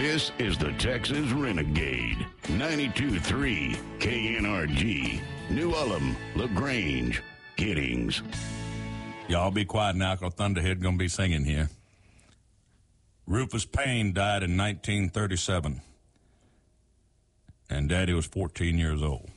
This is the Texas Renegade. 92.3 KNRG. New Ulm, LaGrange, Giddings. Y'all be quiet now, because Thunderhead going to be singing here. Rufus Payne died in 1937, and Daddy was 14 years old.